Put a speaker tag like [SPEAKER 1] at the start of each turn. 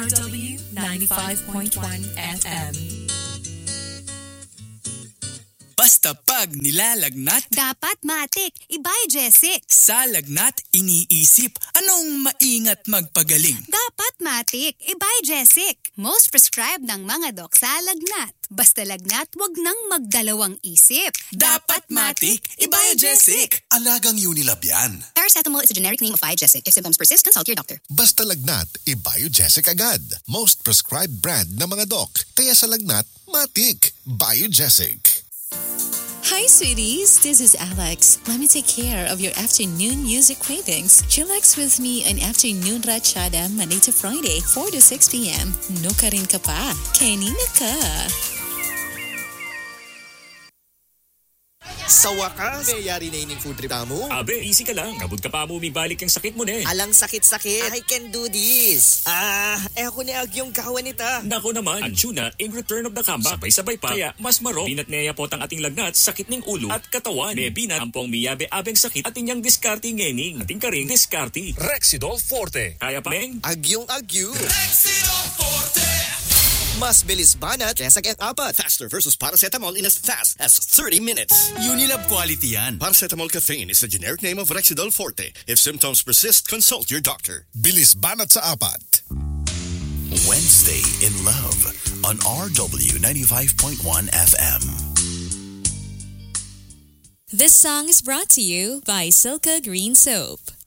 [SPEAKER 1] RW 95.1 FM.
[SPEAKER 2] Basta pag nilalagnat,
[SPEAKER 3] dapat matik, ibay Jessic.
[SPEAKER 2] sa lagnat iniisip, anong maingat magpagaling?
[SPEAKER 3] Dapat matik, ibay Jessic. Most prescribed ng mga dok sa lagnat. Basta lagnat, wag nang magdalawang isip.
[SPEAKER 2] Dapat matik, Ibiogesic.
[SPEAKER 4] Alagang Unilab yan.
[SPEAKER 5] Paracetamol is a generic name of Biogesic. If symptoms persist, consult your doctor.
[SPEAKER 4] Basta lagnat, Ibiogesic agad. Most prescribed brand ng mga doc. Kaya sa lagnat, matik. Biogesic.
[SPEAKER 1] Hi, sweeties. This is Alex. Let me take care of your afternoon music cravings. Chillax with me on Afternoon Ratchada Monday to Friday, 4 to 6 p.m. No ka rin ka pa. Kanina ka.
[SPEAKER 6] Sa wakas, mayayari na ining food trip mo.
[SPEAKER 7] Abe, easy ka lang. Kabud ka pa mo, balik yung sakit mo na eh.
[SPEAKER 6] Alang sakit-sakit. I can do this. Ako ni Agyong kawan nita.
[SPEAKER 7] Nako naman, ang tuna in return of the comeback. Sabay-sabay pa. Kaya mas maro, binat neya po ang ating lagnat, sakit ning ulo at katawan. May binat, ampong miyabe-abeng sakit at inyang diskarte ngening. Ating karing diskarte.
[SPEAKER 8] Rexidol Forte.
[SPEAKER 7] Kaya pa, Meng?
[SPEAKER 6] Agyong Agyo. Rexidol Forte! Mas bilis banat kesa kaya apat.
[SPEAKER 8] Faster versus paracetamol in as fast as 30 minutes.
[SPEAKER 2] Unilab quality yan.
[SPEAKER 8] Paracetamol caffeine is the generic name of Rexidol Forte. If symptoms persist, consult your doctor.
[SPEAKER 4] Bilis banat sa apat.
[SPEAKER 9] Wednesday in Love on RW 95.1 FM.
[SPEAKER 1] This song is brought to you by Silka Green Soap.